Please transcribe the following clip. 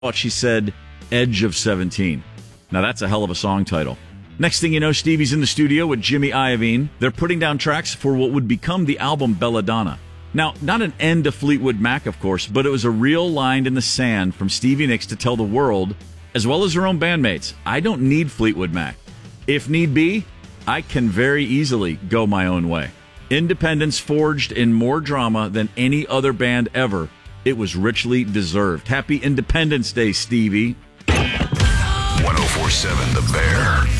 She said, Edge of 17. Now that's a hell of a song title. Next thing you know, Stevie's in the studio with Jimmy Iovine. They're putting down tracks for what would become the album Belladonna. Now, not an end to Fleetwood Mac, of course, but it was a real line in the sand from Stevie Nicks to tell the world, as well as her own bandmates, I don't need Fleetwood Mac. If need be, I can very easily go my own way. Independence forged in more drama than any other band ever. It was richly deserved. Happy Independence Day, Stevie. 104.7 The Bear.